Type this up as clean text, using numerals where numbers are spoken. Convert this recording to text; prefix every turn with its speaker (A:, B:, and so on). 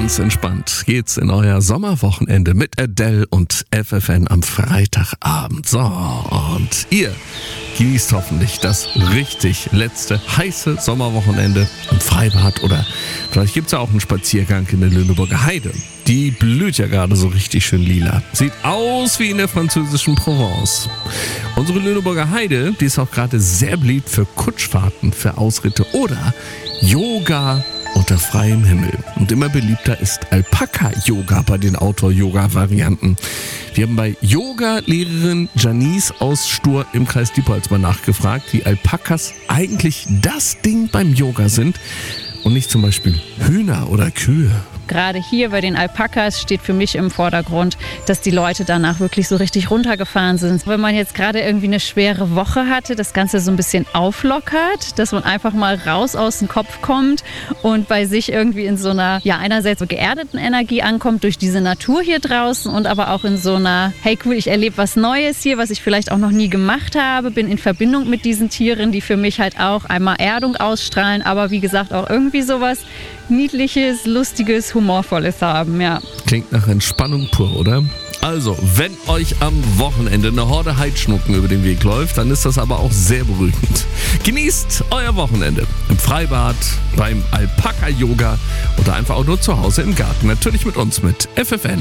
A: Ganz entspannt geht's in euer Sommerwochenende mit Adele und FFN am Freitagabend. So, und ihr genießt hoffentlich das richtig letzte heiße Sommerwochenende im Freibad oder vielleicht gibt's ja auch einen Spaziergang in der Lüneburger Heide. Die blüht ja gerade so richtig schön lila. Sieht aus wie in der französischen Provence. Unsere Lüneburger Heide, die ist auch gerade sehr beliebt für Kutschfahrten, für Ausritte oder Yoga unter freiem Himmel. Und immer beliebter ist Alpaka-Yoga bei den Outdoor-Yoga-Varianten. Wir haben bei Yoga-Lehrerin Janice aus Stur im Kreis Diepholz mal nachgefragt, wie Alpakas eigentlich das Ding beim Yoga sind und nicht zum Beispiel Hühner oder Kühe.
B: Gerade hier bei den Alpakas steht für mich im Vordergrund, dass die Leute danach wirklich so richtig runtergefahren sind. Wenn man jetzt gerade irgendwie eine schwere Woche hatte, das Ganze so ein bisschen auflockert, dass man einfach mal raus aus dem Kopf kommt und bei sich irgendwie in so einer, ja einerseits so geerdeten Energie ankommt durch diese Natur hier draußen und aber auch in so einer, hey cool, ich erlebe was Neues hier, was ich vielleicht auch noch nie gemacht habe, bin in Verbindung mit diesen Tieren, die für mich halt auch einmal Erdung ausstrahlen, aber wie gesagt auch irgendwie sowas Niedliches, Lustiges, Humorvolles haben, ja.
A: Klingt nach Entspannung pur, oder? Also, wenn euch am Wochenende eine Horde Heidschnucken über den Weg läuft, dann ist das aber auch sehr beruhigend. Genießt euer Wochenende im Freibad, beim Alpaka-Yoga oder einfach auch nur zu Hause im Garten. Natürlich mit uns, mit FFN.